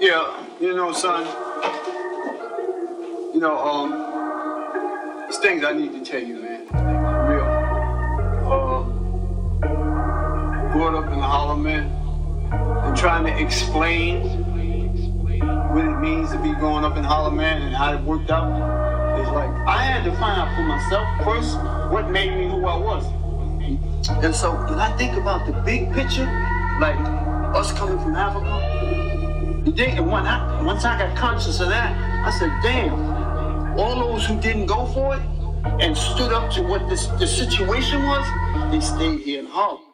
Yeah, son. There's things I need to tell you, man. For real. Growing up in the Hollow, man, and trying to explain what it means to be growing up in Hollow, man, and how it worked out. It's like I had to find out for myself first what made me who I was. And so when I think about the big picture, like us coming from Africa, and once I got conscious of that, I said, damn, all those who didn't go for it and stood up to what the situation was, they stayed here in Harlem.